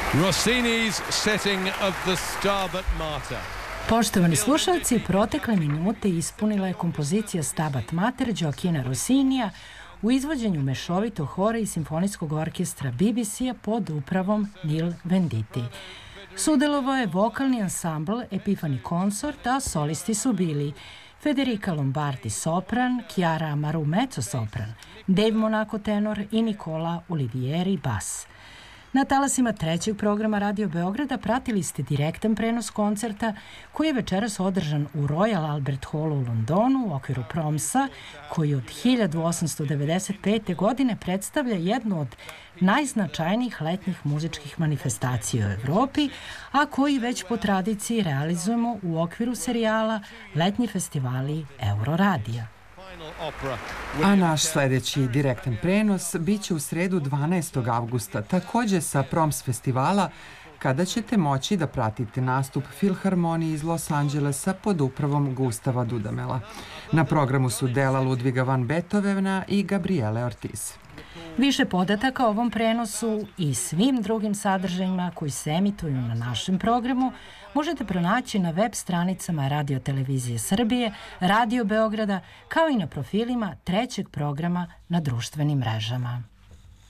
Rossini's setting of the Stabat Mater. Poštovani slušalci, protekle minute ispunila je kompozicija Stabat Mater Gioachina Rossinija u izvođenju mešovitog hora i simfonijskog orkestra BBC-a pod upravom Nil Venditti. Sudelovao je vokalni ansambl Epifani Consort, a solisti su bili Federica Lombardi sopran, Chiara Amaru mezzosopran, Dave Monaco tenor i Nicola Olivieri bas. Na talasima trećeg programa Radio Beograda pratili ste direktan prenos koncerta koji je večeras održan u Royal Albert Hallu u Londonu u okviru Promsa, koji od 1895. godine predstavlja jednu od najznačajnijih letnjih muzičkih manifestacija u Evropi, a koji već po tradiciji realizujemo u okviru serijala Letnji festivali Euroradija. A naš sledeći direktan prenos biće u sredu 12. avgusta, takođe sa Proms festivala, kada ćete moći da pratite nastup Filharmonije iz Los Angelesa pod upravom Gustava Dudamela. Na programu su dela Ludviga van Beethovena i Gabriele Ortiz. Više podataka o ovom prenosu i svim drugim sadržajima koji se emituju na našem programu možete pronaći na web stranicama Radio Televizije Srbije, Radio Beograda, kao i na profilima trećeg programa na društvenim mrežama.